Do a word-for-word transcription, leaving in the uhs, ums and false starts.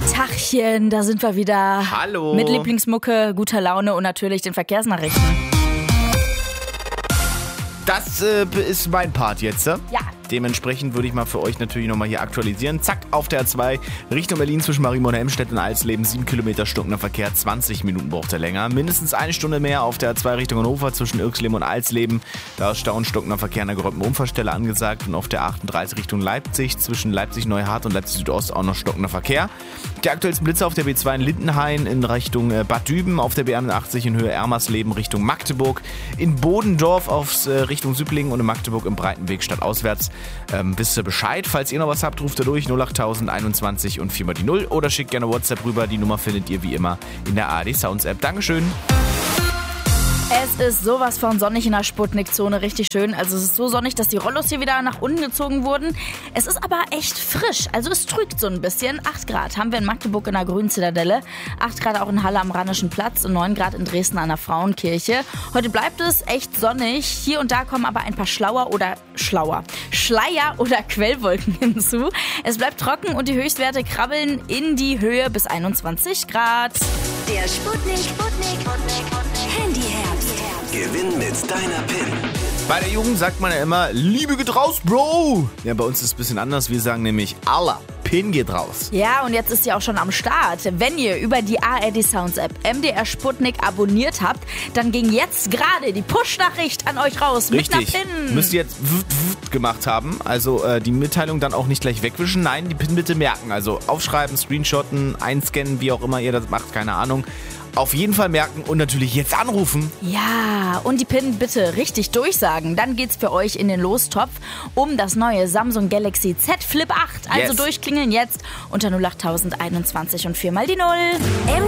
Tachchen, da sind wir wieder. Hallo. Mit Lieblingsmucke, guter Laune und natürlich den Verkehrsnachrichten. Das äh, ist mein Part jetzt. Äh? Ja. Dementsprechend würde ich mal für euch natürlich nochmal hier aktualisieren. Zack, auf der A zwei Richtung Berlin zwischen Marienborn, Helmstedt und Alsleben. sieben Kilometer stockender Verkehr, zwanzig Minuten braucht er länger. Mindestens eine Stunde mehr auf der A zwei Richtung Hannover zwischen Irxleben und Alsleben. Da ist Stau und stockender Verkehr an der geräumten Unfallstelle angesagt. Und auf der achtunddreißig Richtung Leipzig zwischen Leipzig-Neuhardt und Leipzig-Südost auch noch stockender Verkehr. Die aktuellsten Blitze auf der B zwei in Lindenhain in Richtung Bad Düben, auf der B einundachtzig in Höhe Ermersleben Richtung Magdeburg, in Bodendorf auf äh, Richtung Süblingen und in Magdeburg im Breitenweg stadtauswärts. Ähm, wisst ihr Bescheid? Falls ihr noch was habt, ruft ihr durch null acht null null einundzwanzig und vier mal die null oder schickt gerne WhatsApp rüber. Die Nummer findet ihr wie immer in der A R D Sounds App. Dankeschön. Es ist sowas von sonnig in der Sputnik-Zone, richtig schön. Also es ist so sonnig, dass die Rollos hier wieder nach unten gezogen wurden. Es ist aber echt frisch, also es trügt so ein bisschen. acht Grad haben wir in Magdeburg in der Grünen Zitadelle, acht Grad auch in Halle am Rheinischen Platz und neun Grad in Dresden an der Frauenkirche. Heute bleibt es echt sonnig. Hier und da kommen aber ein paar Schlauer oder Schlauer, Schleier oder Quellwolken hinzu. Es bleibt trocken und die Höchstwerte krabbeln in die Höhe bis einundzwanzig Grad. Der Sputnik, Sputnik, Handy-Herbst. Gewinn mit deiner P I N. Bei der Jugend sagt man ja immer, Liebe geht raus, Bro. Ja, bei uns ist es ein bisschen anders. Wir sagen nämlich, Allah, P I N geht raus. Ja, und jetzt ist sie auch schon am Start. Wenn ihr über die A R D Sounds App M D R Sputnik abonniert habt, dann ging jetzt gerade die Push-Nachricht an euch raus. Richtig. Mit einer P I N. Müsst ihr jetzt w- w- gemacht haben. Also äh, die Mitteilung dann auch nicht gleich wegwischen. Nein, die P I N bitte merken. Also aufschreiben, screenshotten, einscannen, wie auch immer ihr das macht, keine Ahnung. Auf jeden Fall merken und natürlich jetzt anrufen. Ja, und die P I N bitte richtig durchsagen. Dann geht's für euch in den Lostopf um das neue Samsung Galaxy Z Flip acht. Also Yes. durchklingeln jetzt unter null acht null null einundzwanzig und vier mal die null.